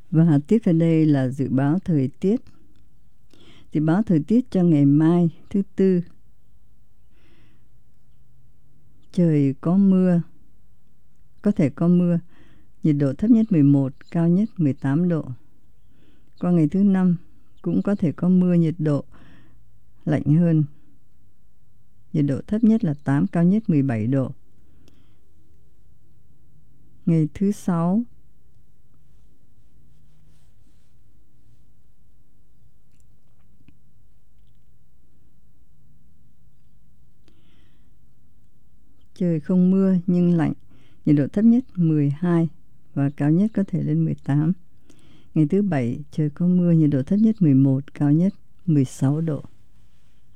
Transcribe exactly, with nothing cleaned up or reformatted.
Và tiếp theo đây là dự báo thời tiết. Dự báo thời tiết cho ngày mai thứ Tư. Trời có mưa, có thể có mưa, nhiệt độ thấp nhất mười một, cao nhất mười tám độ. Qua ngày thứ Năm cũng có thể có mưa, nhiệt độ lạnh hơn. Nhiệt độ thấp nhất là tám, cao nhất mười bảy độ. Ngày thứ Sáu trời không mưa nhưng lạnh, nhiệt độ thấp nhất mười hai và cao nhất có thể lên mười tám. Ngày thứ Bảy trời có mưa, nhiệt độ thấp nhất mười một, cao nhất mười sáu độ.